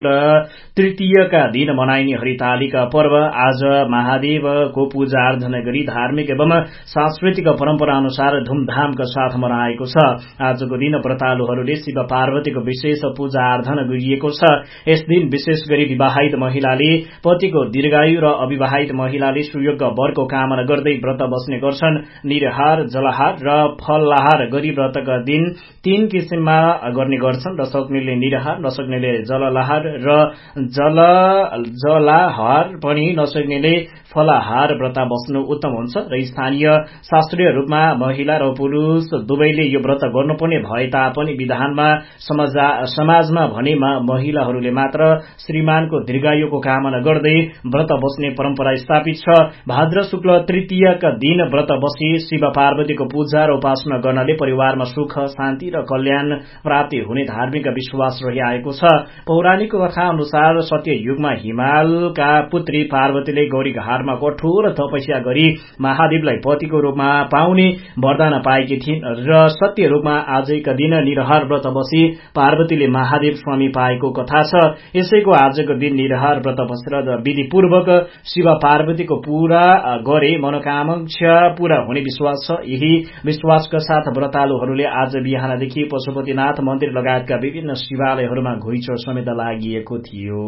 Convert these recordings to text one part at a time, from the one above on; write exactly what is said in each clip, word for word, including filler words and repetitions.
तृतीयका दिन मनाइने हरितालिका पर्व आज महादेवको पूजा आराधना गरी धार्मिक एवं सांस्कृतिक परम्परा अनुसार धूमधामका साथ मनाएको छ। आजको दिन व्रतालुहरूले शिव पार्वतीको विशेष पूजा आराधना गरिएको छ। यस दिन विशेष गरी विवाहित महिलाले पतिको दीर्घायु र अविवाहित महिलाले सुयोग वरको कामना गर्दै व्रत बस्ने गर्छन्। निराहार, जलाहार र फलाहार गरी व्रतका दिन तीन किसिममा गर्ने गर्छन्। सक्नेले निराहार, नसक्नेले जललाहार र जल जलाहार पनि नसक्नेले फलाहार व्रत बस्नु उत्तम हुन्छ र स्थानीय शास्त्रीय रूपमा महिला र पुरुष दुवैले यो व्रत गर्नुपर्ने भए तापनि विधानमा समाजमा भने महिलाहरूले मात्र श्रीमानको दीर्घायुको कामना गर्दै व्रत बस्ने परम्परा स्थापित छ। भाद्र शुक्ल तृतीयका दिन व्रत बसी शिव पार्वतीको पूजा र उपासना गर्नाले परिवारमा सुख, शान्ति र कल्याण प्राप्ति हुने धार्मिक विश्वास रहिआएको छ। पौराणिक कथा अनुसार सत्ययुगमा हिमालका पुत्री पार्वतीले गौरी घाटमा कठोर तपस्या गरी महादेवलाई पतिको रूपमा पाउने वरदान पाएकी थिइन् र सत्य रूपमा आजैका दिन निराहार व्रत बसी पार्वतीले महादेव स्वामी पाएको कथा छ। यसैको आजको दिन निराहार व्रत बसेर विधिपूर्वक शिव पार्वतीको पूरा गरे मनोकांक्षा पूरा हुने विश्वास छ। यही विश्वासका साथ व्रतालुहरूले आज बिहानदेखि पशुपतिनाथ मन्दिर लगायतका विभिन्न शिवालयहरूमा घुइँचो समेत लागिएको थियो।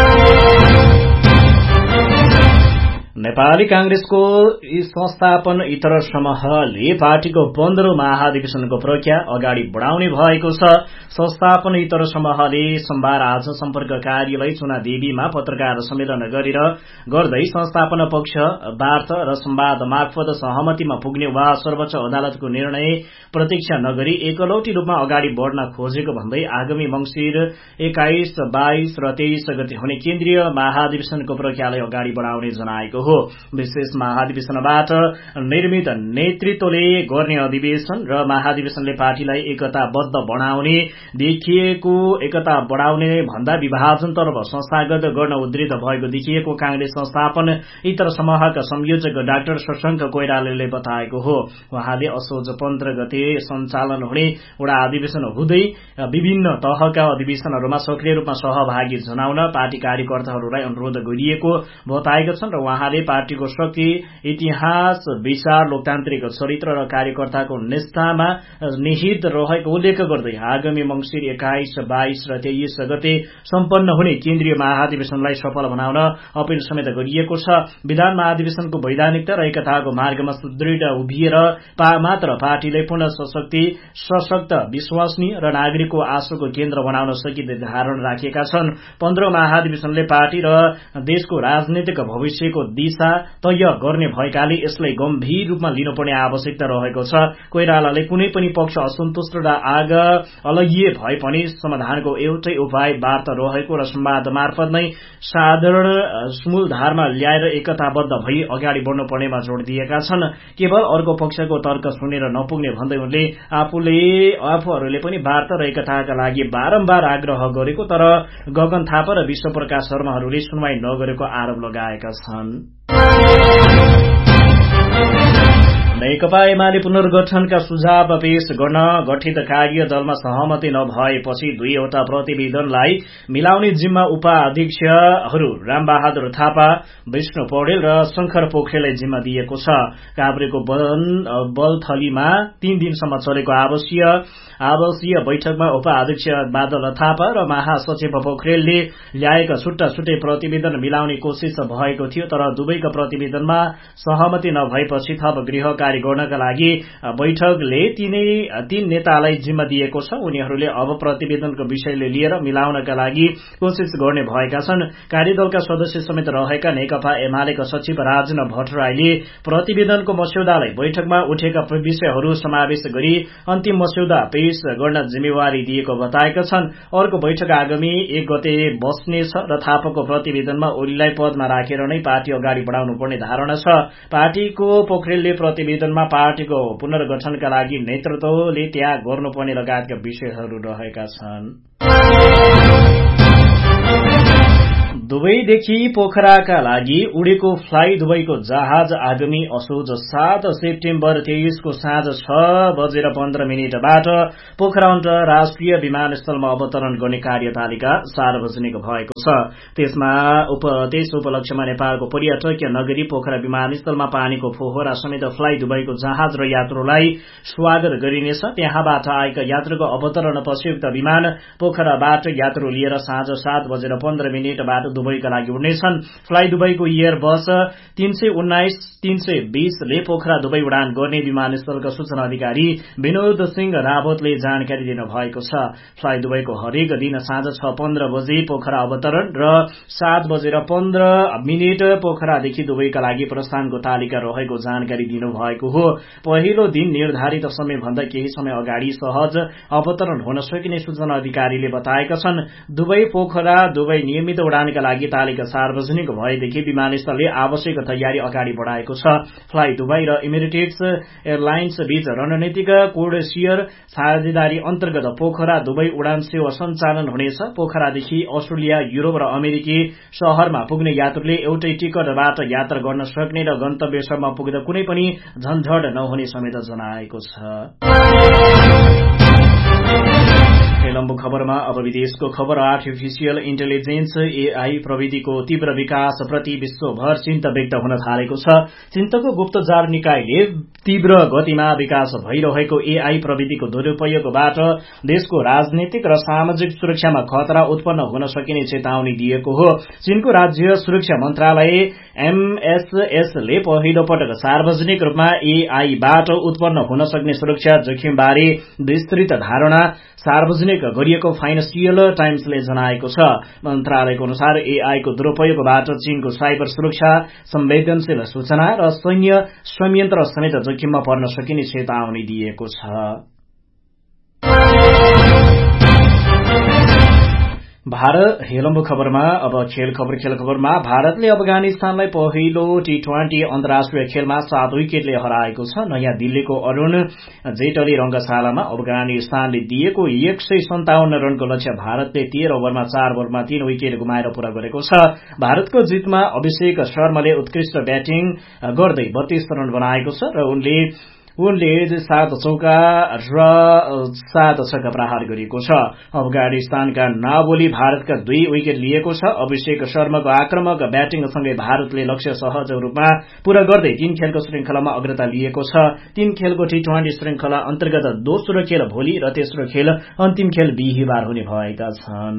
नेपाली कांग्रेसको संस्थापन इतर समूहले पार्टीको पन्ध्रौं महाधिवेशनको प्रक्रिया अगाडि बढ़ाउने भएको छ। संस्थापन इतर समूहले सोमबार आज सम्पर्क कार्यालय चुनादेवीमा पत्रकार सम्मेलन गरेर गर्दै संस्थापन पक्ष वार्ता र संवाद मार्फत सहमतिमा पुग्ने वा सर्वोच्च अदालतको निर्णय प्रतीक्षा नगरी एकलौटी रूपमा अगाडि बढ़न खोजेको भन्दै आगामी मंसिर एक्काइस, बाइस र तेइस गते हुने केन्द्रीय महाधिवेशनको प्रक्रियालाई अगाडि बढ़ाउने जनाएको हो। विशेष महाधिवेशनबाट निर्मित नेतृत्वले गर्ने अधिवेशन र महाधिवेशनले पार्टीलाई एकताबद्ध बनाउने देखिएको एकता बढ़ाउने भन्दा विभाजनतर्फ संस्थागत गर्न उद्धृत भएको देखिएको कांग्रेस संस्थापन इतर समूहका संयोजक डाक्टर शशाङ्क कोइरालाले बताएको हो। उहाँले असोज पन्ध्र गते सञ्चालन हुने वडा अधिवेशन हुँदै विभिन्न तहका अधिवेशनहरूमा सक्रिय रूपमा सहभागी जनाउन पार्टी कार्यकर्ताहरूलाई अनुरोध गरिएको बताएका छन् र उहाँले पार्टीको शक्ति, इतिहास, विचार, लोकतान्त्रिक चरित्र र कार्यकर्ताको निष्ठामा निहित रहेको उल्लेख गर्दै आगामी मंसिर एक्काइस, बाइस र तेइस गते सम्पन्न हुने केन्द्रीय महाधिवेशनलाई सफल बनाउन अपील समेत गरिएको छ। विधान महाधिवेशनको वैधानिकता र एकताको मार्गमा सुदृढ उभिएर पा मात्र पार्टीलाई पूर्ण सशक्ति, सशक्त, विश्वसनीय र नागरिकको आशाको केन्द्र बनाउन सकिने धारणा राखेका छन्। पन्ध्रौं महाधिवेशनले पार्टी र देशको राजनीतिक भविष्यको दिशा तय गर्ने भएकाले यसलाई गम्भीर रूपमा लिनुपर्ने आवश्यकता रहेको छ। कोइरालाले कुनै पनि पक्ष असन्तुष्ट र आग अलगिए भए पनि समाधानको एउटै उपाय वार्ता रहेको र संवाद मार्फत नै साधारण मूलधारमा ल्याएर एकताबद्ध भई अगाडि बढ्नुपर्नेमा जोड़ दिएका छन्। केवल अर्को पक्षको तर्क सुनेर नपुग्ने भन्दै उनले आफूले आफूहरूले पनि वार्ता र एकताका लागि बारम्बार आग्रह गरेको तर गगन थापा र विश्वप्रकाश शर्माहरूले सुनवाई नगरेको आरोप लगाएका छन्। नेकपा एमाले पुनर्गठनका सुझाव पेश गर्न गठित कार्य दलमा सहमति नभएपछि दुईवटा प्रतिवेदनलाई मिलाउने जिम्मा उपाध्यक्षहरू रामबहादुर थापा, विष्णु पौडेल र शंकर पोखरेललाई जिम्मा दिएको छ। काभ्रेको बलथलीमा तीन दिनसम्म चलेको आवश्यक आवासीय बैठकमा उपाध्यक्ष बादल थापा र महासचिव पोखरेलले ल्याएका छुट्टा छुट्टै प्रतिवेदन मिलाउने कोशिश भएको थियो तर दुवैका प्रतिवेदनमा सहमति नभएपछि थप गृह कार्य गर्नका लागि बैठकले तीनै तीन नेतालाई जिम्मा दिएको छ। उनीहरूले अब प्रतिवेदनको विषयले लिएर मिलाउनका लागि कोशिश गर्ने भएका छन्। कार्यदलका सदस्य समेत रहेका नेकपा एमालेका सचिव राजन भट्टराईले प्रतिवेदनको मस्यौदालाई बैठकमा उठेका विषयहरू समावेश गरी अन्तिम मस्यौदा पेश गर्न जिम्मेवारी दिएको बताएका छन्। अर्को बैठक आगामी एक गते बस्नेछ र थापाको प्रतिवेदनमा ओलीलाई पदमा राखेर नै पार्टी अगाडि बढ़ाउनु पर्ने धारणा छ। पार्टीको पोखरेलले प्रतिवेदनमा पार्टीको पुनर्गठनका लागि नेतृत्वले त्याग गर्नुपर्ने लगायतका विषयहरू रहेका छन्। दुबईदेखि पोखराका लागि उडेको फ्लाइ दुबईको जहाज आगामी असोज सात सेप्टेम्बर तेइसको साँझ छ बजेर पन्ध्र मिनटबाट पोखरा अन्तर्राष्ट्रिय विमानस्थलमा अवतरण गर्ने कार्यतालिका सार्वजनिक भएको छ। त्यसमा उप त्यस उपलक्ष्यमा नेपालको पर्यटकीय नगरी पोखरा विमानस्थलमा पानीको फोहरा समेत फ्लाइ दुबईको जहाज र यात्रुलाई स्वागत गरिनेछ। त्यहाँबाट आएका यात्रुको अवतरणपछि उक्त विमान पोखराबाट यात्रु लिएर साँझ सात बजेर पन्ध्र मिनटबाट दुबईका लागि उड्नेछन्। फ्लाइ दुबईको एयर बस तीन सय उन्नाइस तीन सय बीसले पोखरा दुबई उडान गर्ने विमानस्थलका सूचना अधिकारी विनोद सिंह रावतले जानकारी दिनुभएको छ। फ्लाइ दुबईको हरेक दिन साँझ छ पन्ध्र बजे पोखरा अवतरण र सात बजेर पन्ध्र मिनट पोखरादेखि दुबईका लागि प्रस्थानको तालिका रहेको जानकारी दिनुभएको हो। पहिलो दिन निर्धारित समयभन्दा केही समय अगाडि सहज अवतरण हुन सकिने सूचना अधिकारीले बताएका छन्। दुबई पोखरा दुबई नियमित उडानका लागि तालिका सार्वजनिक भएदेखि विमानस्थलले आवश्यक तयारी अगाडि बढ़ाएको छ। फ्लाइ दुबई र इमिरेट्स एयरलाइन्स बीच रणनीतिक कोड शेयर साझेदारी अन्तर्गत पोखरा दुबई उडान सेवा सञ्चालन हुनेछ। पोखरादेखि अस्ट्रेलिया, युरोप र अमेरिकी शहरमा पुग्ने यात्रुले एउटै टिकटबाट यात्रा गर्न सक्ने र गन्तव्यसम्म पुग्दा कुनै पनि झन्झट नहुने समेत जनाएको छ। लम्बु खबरमा अब विदेशको खबर। आर्टिफिशियल इन्टेलिजेन्स एआई प्रविधिको तीव्र विकास प्रति विश्वभर चिन्ता व्यक्त हुन थालेको छ। चिन्तको गुप्तचर निकायले तीव्र गतिमा विकास भइरहेको एआई प्रविधिको दुरूपयोगबाट देशको राजनीतिक र सामाजिक सुरक्षामा खतरा उत्पन्न हुन सकिने चेतावनी दिएको हो। चीनको राज्य सुरक्षा मन्त्रालय एमएसएसले पहिलो पटक सार्वजनिक रूपमा एआईबाट उत्पन्न हुन सक्ने सुरक्षा जोखिमबारे विस्तृत धारणा सार्वजनिक गरिएको फाइनेन्शियल टाइम्सले जनाएको छ। मन्त्रालयको अनुसार एआईको दुरूपयोगबाट चीनको साइबर सुरक्षा, संवेदनशील सूचना र सैन्य संयन्त्र समेत जोखिममा पर्न सकिने चेतावनी दिएको छ। भारत हेलम्बु खबरमा अब खेल खबर खेल खबरमा भारतले अफगानिस्तानलाई पहिलो टी ट्वेन्टी अन्तर्राष्ट्रिय खेलमा सात विकेटले हराएको छ। नयाँ दिल्लीको अरूण जेटली रंगशालामा अफगानिस्तानले दिएको एक सय सन्ताउन्न रनको लक्ष्य भारतले तेह्र ओभरमा चार बलमा तीन विकेट गुमाएर पूरा गरेको छ। भारतको जितमा अभिषेक शर्माले उत्कृष्ट ब्याटिङ गर्दै बत्तीस रन बनाएको छ र उनले उनले सात चौका र सात छक्का प्रहार गरेको छ। अफगानिस्तानका नबोली भारतका दुई विकेट लिएको छ। अभिषेक शर्माको आक्रमक ब्याटिङसँगै भारतले लक्ष्य सहज रूपमा पूरा गर्दै तीन खेलको श्रृंखलामा अग्रता लिएको छ। तीन खेलको टी ट्वेन्टी श्रृंखला अन्तर्गत दोस्रो खेल भोलि र तेस्रो खेल अन्तिम खेल बिहिबार हुने भएका छन्।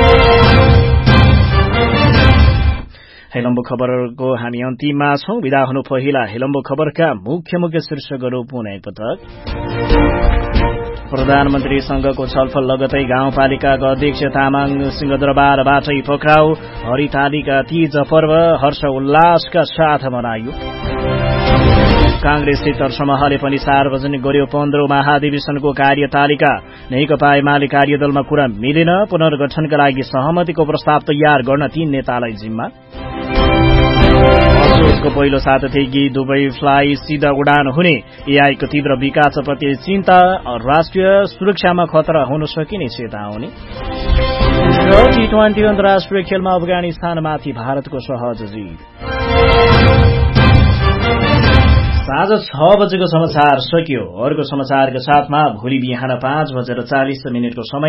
हेलम्बु खबरको हामी अन्तिममा छौं। विदा हुनु पहिला हेलम्बु खबरका मुख्य मुख्य शीर्षकहरू पुनः एकपटक। प्रधानमन्त्रीसँगको छलफल लगतै गाउँपालिकाका अध्यक्ष तामाङ सिंहदरबारबाटै पक्राउ। हरितालिका तीज पर्व हर्ष उल्लासका साथ मनाइयो। कांग्रेस नेता समूहले पनि सार्वजनिक गर्यो पन्ध्रौं महाधिवेशनको कार्यतालिका। नेकपा एमाले कार्यदलमा कुरा मिलेन। पुनर्गठनका लागि सहमतिको प्रस्ताव तयार गर्न तीन नेतालाई जिम्मा। असोजको पहिलो सातादेखि दुबई फ्लाइ सीधा उडान हुने। एआईको तीव्र विकासप्रति चिन्ता। राष्ट्रिय सुरक्षामा खतरा हुन सकिने चेतावनी। र टी ट्वेन्टी अन्तर्राष्ट्रिय खेलमा अफगानिस्तानमाथि भारतको सहज जित। साँझ छ बजेको समाचार सकियो। अर्को समाचारका साथमा भोलि बिहान पाँच बजेर चालिस मिनटको समय